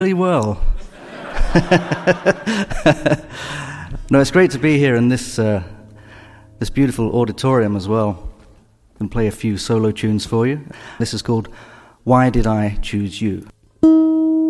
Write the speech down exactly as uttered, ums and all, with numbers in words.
really well. No, it's great to be here in this uh, this beautiful auditorium as well, and play a few solo tunes for you. This is called Why Did I Choose You?